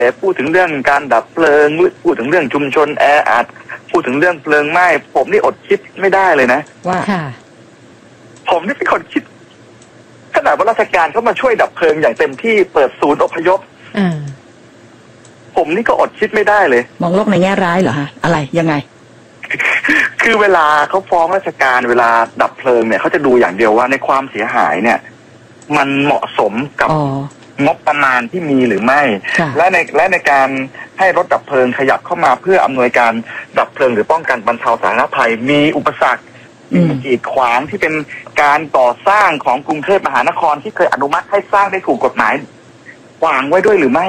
พูดถึงเรื่องการดับเพลิงพูดถึงเรื่องชุมชนแออัดพูดถึงเรื่องเพลิงไหม้ผมนี่อดคิดไม่ได้เลยนะว่าผมนี่เป็นคนคิดขนาดว่าราชการเขามาช่วยดับเพลิงอย่างเต็มที่เปิดศูนย์อพยพผมนี่ก็อดคิดไม่ได้เลยมองโลกในแง่ร้ายเหรอฮะอะไรยังไงคือเวลาเขาฟ้องราชการเวลาดับเพลิงเนี่ยเขาจะดูอย่างเดียวว่าในความเสียหายเนี่ยมันเหมาะสมกับงบประมาณที่มีหรือไม่และในการให้รถดับเพลิงขยับเข้ามาเพื่ออำนวยการดับเพลิงหรือป้องกันบรรเทาสาธารณภัยมีอุปสรรคมีกีดขวางที่เป็นการก่อสร้างของกรุงเทพมหานครที่เคยอนุมัติให้สร้างได้ถูกกฎหมายขวางไว้ด้วยหรือไม่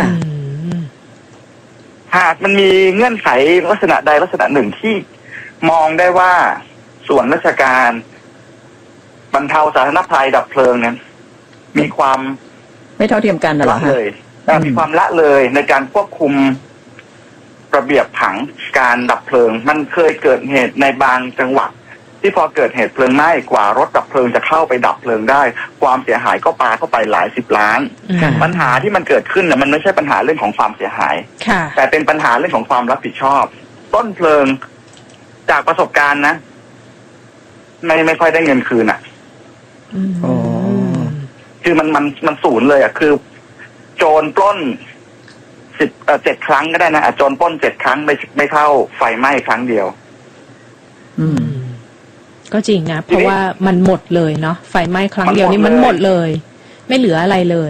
หากมันมีเงื่อนไขลักษณะใดลักษณะหนึ่งที่มองได้ว่าส่วนราชการบรรเทาสาธารณภัยดับเพลิงนั้นมีความไม่เท่าเทียมกันหรอเลยมีความละเลยในการควบคุมระเบียบผังการดับเพลิงมันเคยเกิดเหตุในบางจังหวัดที่พอเกิดเหตุเพลิงไหม้กว่ารถดับเพลิงจะเข้าไปดับเพลิงได้ความเสียหายก็ปาเข้าไปหลาย10 ล้านปัญหาที่มันเกิดขึ้นเนี่ยมันไม่ใช่ปัญหาเรื่องของความเสียหายแต่เป็นปัญหาเรื่องของความรับผิดชอบต้นเพลิงจากประสบการณ์นะไม่ค่อยได้เงินคืนอ่ะคือมันศูนย์เลยอ่ะคือโจรปล้น7 ครั้งก็ได้นะโจรปล้น7 ครั้งไม่เท่าไฟไหม้ครั้งเดียวก็จริงนะเพราะว่ามันหมดเลยเนาะไฟไหม้ครั้งเดียวนี่มันหมดเลยไม่เหลืออะไรเลย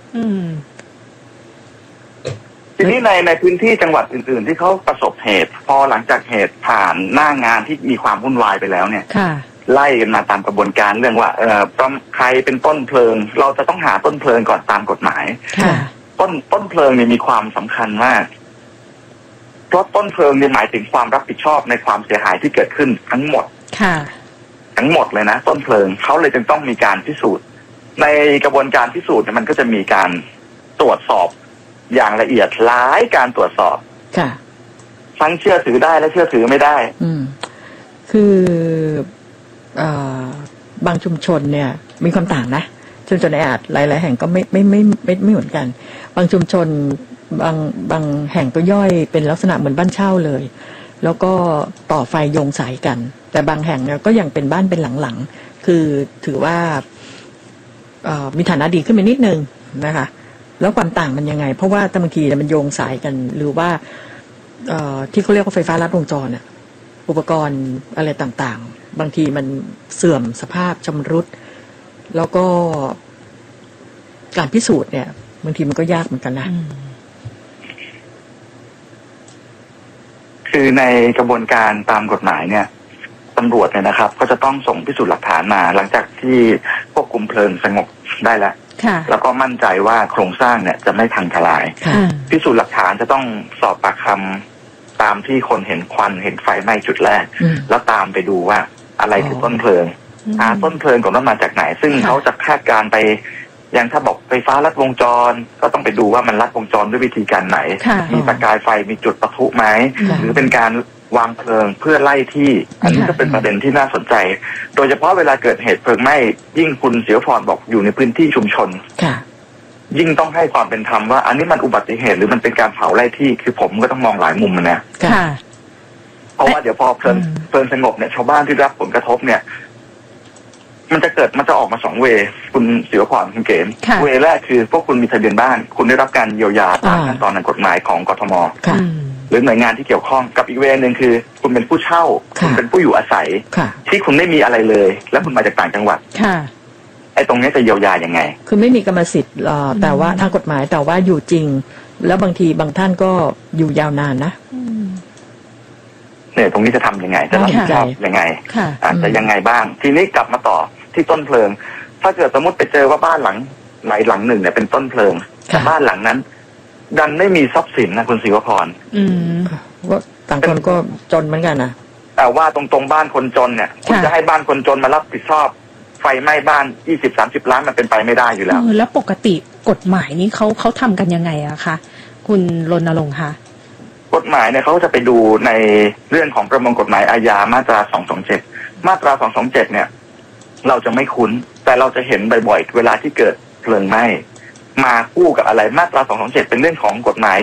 ทีนี้ในพื้นที่จังหวัดอื่นๆที่เขาประสบเหตุพอหลังจากเหตุผ่านหน้างานที่มีความวุ่นวายไปแล้วเนี่ยไล่กันมาตามกระบวนการเรื่องว่าใครเป็นต้นเพลิงเราจะต้องหาต้นเพลิงก่อนตามกฎหมายต้นเพลิงเนี่ยมีความสำคัญมากเพราะต้นเพลิงเนี่ยหมายถึงความรับผิดชอบในความเสียหายที่เกิดขึ้นทั้งหมดทั้งหมดเลยนะต้นเพลิงเขาเลยจึงต้องมีการพิสูจน์ในกระบวนการพิสูจน์เนี่ยมันก็จะมีการตรวจสอบอย่างละเอียดหลายการตรวจสอบทั้งเชื่อถือได้และเชื่อถือไม่ได้คือบางชุมชนเนี่ยมีความต่างนะชุมชนแออัดหลายๆแห่งก็ไม่เหมือนกันบางชุมชนบางแห่งก็ย่อยเป็นลักษณะเหมือนบ้านเช่าเลยแล้วก็ต่อไฟโยงสายกันแต่บางแห่งเนี่ยก็ยังเป็นบ้านเป็นหลังๆคือถือว่ามีฐานะดีขึ้นไปนิดนึงนะคะแล้วความต่างมันยังไงเพราะว่าบางทีมันโยงสายกันหรือว่าที่เขาเรียกว่าไฟฟ้าลัดวงจรอุปกรณ์อะไรต่างๆบางทีมันเสื่อมสภาพชำรุดแล้วก็การพิสูจน์เนี่ยบางทีมันก็ยากเหมือนกันนะคือในกระบวนการตามกฎหมายเนี่ยตำรวจเนี่ยนะครับก็จะต้องส่งพิสูจน์หลักฐานมาหลังจากที่ควบคุมเพลิงสงบได้แล้วแล้วก็มั่นใจว่าโครงสร้างเนี่ยจะไม่พังทลายพิสูจน์หลักฐานจะต้องสอบปากคำตามที่คนเห็นควันเห็นไฟไหม้จุดแรกแล้วตามไปดูว่าอะไรคือต้นเพลิงต้นเพลิงของมันมาจากไหนซึ่งเขาจะคาดการไปอย่างถ้าบอกไฟฟ้าลัดวงจรก็ต้องไปดูว่ามันลัดวงจรด้วยวิธีการไหนมีประกายไฟมีจุดปะทุไหมหรือเป็นการวางเพลิงเพื่อไล่ที่อันนี้ก็เป็นประเด็นที่น่าสนใจโดยเฉพาะเวลาเกิดเหตุเพลิงไหม้ยิ่งคุณเสียวพรบอกอยู่ในพื้นที่ชุมชนยิ่งต้องให้ความเป็นธรรมว่าอันนี้มันอุบัติเหตุหรือมันเป็นการเผาไล่ที่คือผมก็ต้องมองหลายมุมนะเพราะว่าเดี๋ยวพอเพลิงสงบเนี่ยชาวบ้านที่รับผลกระทบเนี่ยมันจะออกมา2 เวย์คุณเสียวพรคุณเกมเวย์แรกคือพวกคุณมีทะเบียนบ้านคุณได้รับการเยียวยาตามขั้นตอนทางกฎหมายของกทมหรือหน่วยงานที่เกี่ยวข้องกับอีกเวย์นึงคือคุณเป็นผู้เช่าคุณเป็นผู้อยู่อาศัยที่คุณไม่มีอะไรเลยแล้วคุณมาจากต่างจังหวัดไอ้ตรงนี้จะเยียวยายังไงคือไม่มีกรรมสิทธิ์แต่ว่าทางกฎหมายแต่ว่าอยู่จริงแล้วบางทีบางท่านก็อยู่ยาวนานนะเนี่ยตรงนี้จะทำยังไงจะรับผิดชอบยังไงจะยังไงบ้างทีนี้กลับมาต่อที่ต้นเพลิงถ้าเกิดสมมติไปเจอว่าบ้านหลังหนึ่งเนี่ยเป็นต้นเพลิงแต่บ้านหลังนั้นดันไม่มีทรัพย์สินนะคุณศิวพรก็ต่างคนก็จนเหมือนกันนะแต่ว่าตรงบ้านคนจนเนี่ยคุณจะให้บ้านคนจนมารับผิดชอบไฟไหม้บ้าน20-30 ล้านมันเป็นไปไม่ได้อยู่แล้วแล้วปกติกฎหมายนี้เขาทำกันยังไงอะคะคุณรณรงค์คะกฎหมายเนี่ยเขาจะไปดูในเรื่องของประมวลกฎหมายอาญามาตรา227มาตรา227เนี่ยเราจะไม่คุ้นแต่เราจะเห็นบ่อยๆเวลาที่เกิดเพลิงไหม้มาคู่กับอะไรมาตรา227เป็นเรื่องของกฎหมาย